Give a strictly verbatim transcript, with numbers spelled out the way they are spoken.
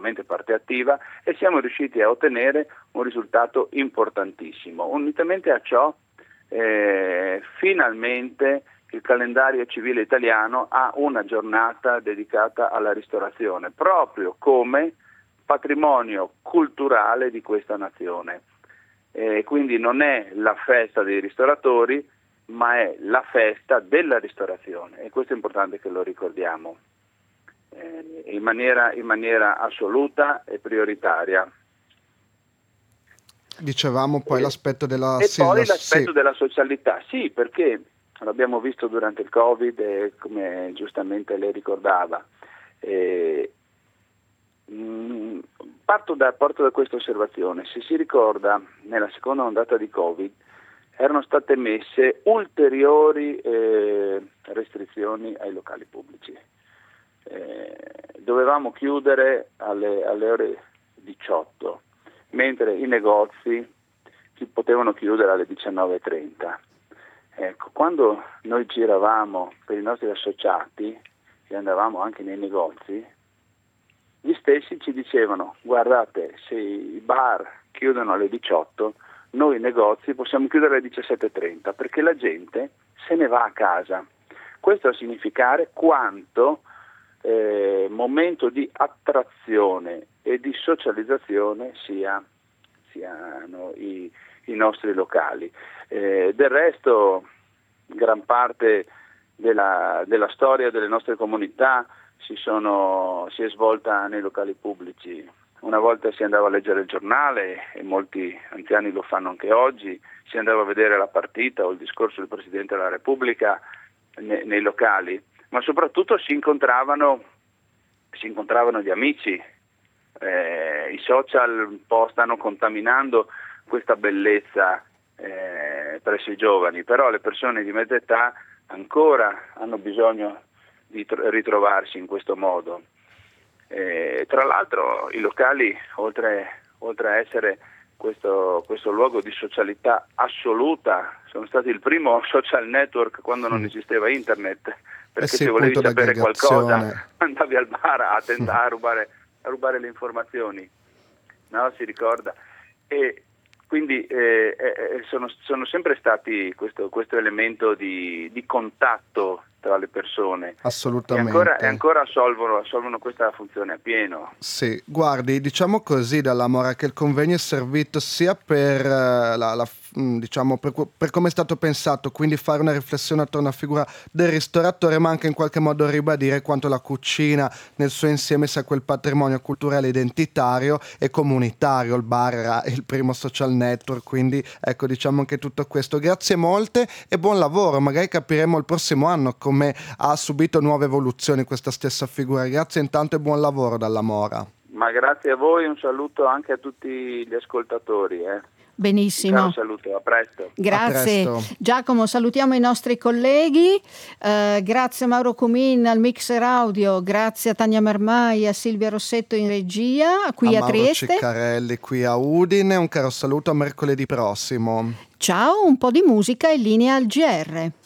veramente parte attiva, e siamo riusciti a ottenere un risultato importantissimo. Unitamente a ciò, eh, finalmente il calendario civile italiano ha una giornata dedicata alla ristorazione, proprio come patrimonio culturale di questa nazione. Eh, quindi non è la festa dei ristoratori, ma è la festa della ristorazione, e questo è importante che lo ricordiamo eh, in maniera, in maniera assoluta e prioritaria. Dicevamo poi e, l'aspetto della e sì, poi la, l'aspetto sì. della socialità, sì, perché l'abbiamo visto durante il Covid, e come giustamente lei ricordava. Eh, mh, parto, da, parto da questa osservazione. Se si ricorda, nella seconda ondata di Covid erano state messe ulteriori eh, restrizioni ai locali pubblici. Eh, dovevamo chiudere alle, alle ore diciotto, mentre i negozi si potevano chiudere alle diciannove e trenta. Ecco, quando noi giravamo per i nostri associati e andavamo anche nei negozi, gli stessi ci dicevano: guardate, se i bar chiudono alle diciotto, noi i negozi possiamo chiudere alle diciassette e trenta, perché la gente se ne va a casa. Questo a significare quanto eh, momento di attrazione e di socializzazione sia, siano i, i nostri locali. Eh, del resto, gran parte della, della storia delle nostre comunità si, sono, si è svolta nei locali pubblici. Una volta si andava a leggere il giornale, e molti anziani lo fanno anche oggi, si andava a vedere la partita o il discorso del Presidente della Repubblica nei, nei locali, ma soprattutto si incontravano, si incontravano gli amici. Eh, i social un po' stanno contaminando questa bellezza eh, presso i giovani, però le persone di mezza età ancora hanno bisogno di tro- ritrovarsi in questo modo. Eh, tra l'altro i locali, oltre, oltre a essere questo, questo luogo di socialità assoluta, sono stati il primo social network quando non esisteva internet, perché eh sì, se volevi punto sapere qualcosa d'aggregazione. andavi al bar a, tentare, a, rubare, a rubare le informazioni, no? Si ricorda. E quindi eh, eh, sono, sono sempre stati questo, questo elemento di, di contatto tra le persone. Assolutamente. E ancora, e ancora assolvono, assolvono questa funzione a pieno. Sì, guardi, diciamo così dalla Mora che il convegno è servito sia per uh, la, la diciamo per, per come è stato pensato, quindi fare una riflessione attorno alla figura del ristoratore, ma anche in qualche modo ribadire quanto la cucina nel suo insieme sia quel patrimonio culturale identitario e comunitario. Il bar era il primo social network, quindi ecco, diciamo anche tutto questo. Grazie molte e buon lavoro, magari capiremo il prossimo anno come ha subito nuove evoluzioni questa stessa figura. Grazie intanto e buon lavoro dalla Mora. Ma grazie a voi, un saluto anche a tutti gli ascoltatori. Eh. Benissimo. Un saluto, a presto. Grazie. A presto. Giacomo, salutiamo i nostri colleghi. Eh, grazie a Mauro Cumin al mixer audio, grazie a Tania Marmai, a Silvia Rossetto in regia, qui a, a Mauro Trieste. Ciccarelli qui a Udine. Un caro saluto a mercoledì prossimo. Ciao, un po' di musica in linea al G R.